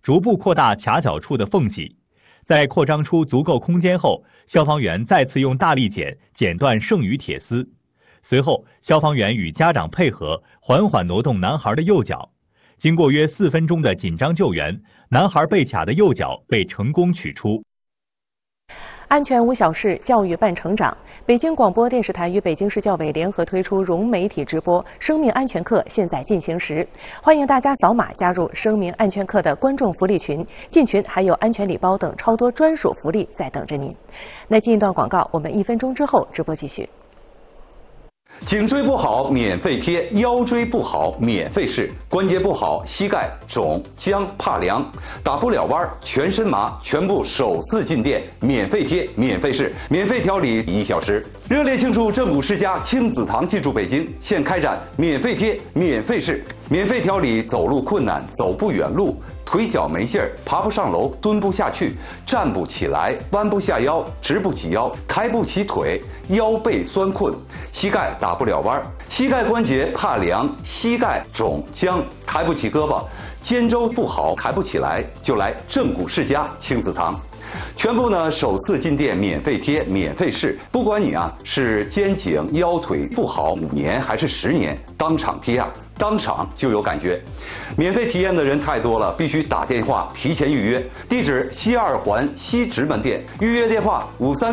逐步扩大卡角处的缝隙。在扩张出足够空间后，消防员再次用大力剪断剩余铁丝。随后，消防员与家长配合，缓缓挪动男孩的右脚。经过约4分钟的紧张救援，男孩被卡的右脚被成功取出。 安全无小事，教育伴成长。北京广播电视台与北京市教委联合推出融媒体直播生命安全课现在进行时，欢迎大家扫码加入生命安全课的观众福利群，进群还有安全礼包等超多专属福利在等着您。那进一段广告，我们1分钟之后直播继续。 颈椎不好免费贴，腰椎不好免费试，关节不好膝盖肿僵怕凉打不了弯全身麻，全部首次进店免费贴免费试，免费调理1小时。热烈庆祝正骨世家亲子堂进驻北京，现开展免费贴免费试，免费调理走路困难走不远路，腿脚没劲儿，爬不上楼，蹲不下去，站不起来，弯不下腰，直不起腰，抬不起腿，腰背酸困，膝盖打不了弯，膝盖关节怕凉，膝盖肿僵，抬不起胳膊，肩周不好，抬不起来，就来正骨世家亲子堂。全部呢首次进店免费贴免费试，不管你是肩颈腰腿不好5年还是10年，当场贴当场就有感觉。免费体验的人太多了，必须打电话提前预约。地址西2环西直门店，预约电话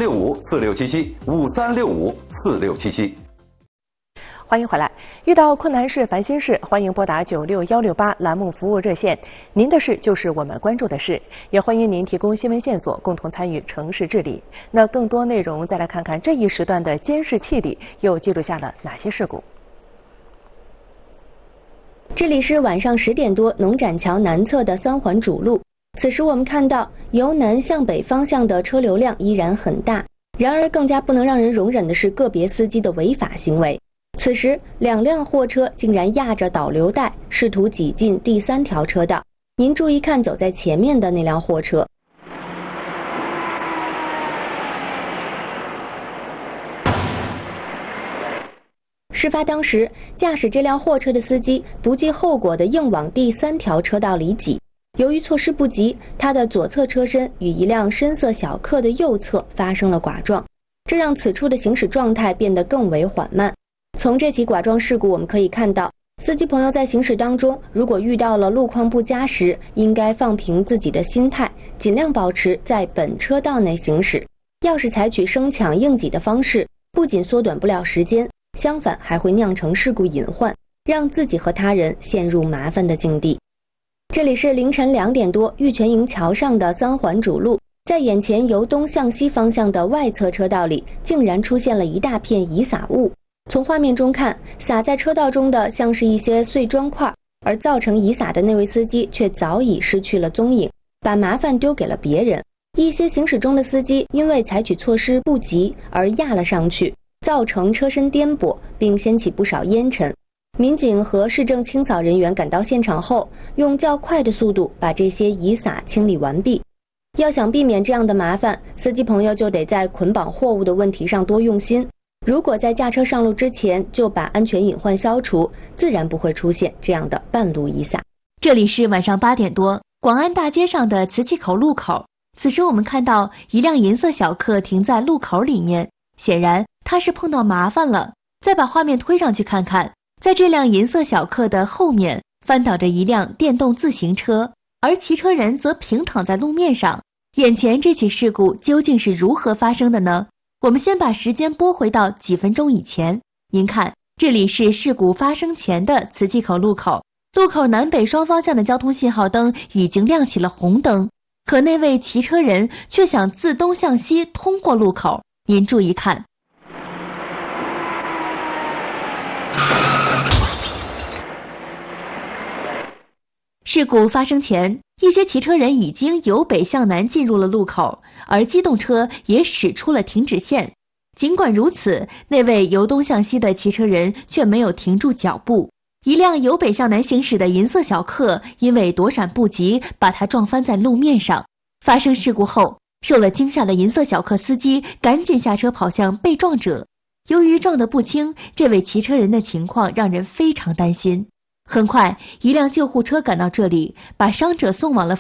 5365467753654677。 欢迎回来。遇到困难事、烦心事，欢迎拨打96168栏目服务热线。您的事就是我们关注的事，也欢迎您提供新闻线索，共同参与城市治理。那更多内容，再来看看这一时段的监视器里又记录下了哪些事故。 这里是晚上10点多，农展桥南侧的3环主路。此时我们看到由南向北方向的车流量依然很大，然而更加不能让人容忍的是个别司机的违法行为。此时2辆货车竟然压着导流带，试图挤进第3条车道。您注意看走在前面的那辆货车。事发当时，驾驶这辆货车的司机不计后果地硬往第3条车道里挤。由于措施不及，他的左侧车身与一辆深色小客的右侧发生了剐撞，这让此处的行驶状态变得更为缓慢。从这起剐撞事故我们可以看到，司机朋友在行驶当中，如果遇到了路况不佳时，应该放平自己的心态，尽量保持在本车道内行驶。要是采取生抢硬挤的方式，不仅缩短不了时间，相反还会酿成事故隐患，让自己和他人陷入麻烦的境地。这里是凌晨2点多，玉泉营桥上的3环主路，在眼前由东向西方向的外侧车道里，竟然出现了一大片遗撒物。从画面中看，撒在车道中的像是一些碎砖块，而造成遗撒的那位司机却早已失去了踪影，把麻烦丢给了别人。一些行驶中的司机因为采取措施不及而压了上去，造成车身颠簸，并掀起不少烟尘。民警和市政清扫人员赶到现场后，用较快的速度把这些遗撒清理完毕。要想避免这样的麻烦，司机朋友就得在捆绑货物的问题上多用心。如果在驾车上路之前就把安全隐患消除，自然不会出现这样的半路遗撒。 这里是晚上8点多，广安大街上的瓷器口路口。此时我们看到一辆银色小客停在路口里面，显然他是碰到麻烦了。再把画面推上去看看，在这辆银色小客的后面翻倒着一辆电动自行车，而骑车人则平躺在路面上。眼前这起事故究竟是如何发生的呢？我们先把时间拨回到几分钟以前。您看，这里是事故发生前的瓷器口路口，路口南北双方向的交通信号灯已经亮起了红灯，可那位骑车人却想自东向西通过路口。您注意看，事故发生前，一些骑车人已经由北向南进入了路口，而机动车也驶出了停止线。尽管如此，那位由东向西的骑车人却没有停住脚步。一辆由北向南行驶的银色小客因为躲闪不及，把他撞翻在路面上。发生事故后，受了惊吓的银色小客司机赶紧下车跑向被撞者。由于撞得不轻，这位骑车人的情况让人非常担心。很快，一辆救护车赶到这里，把伤者送往了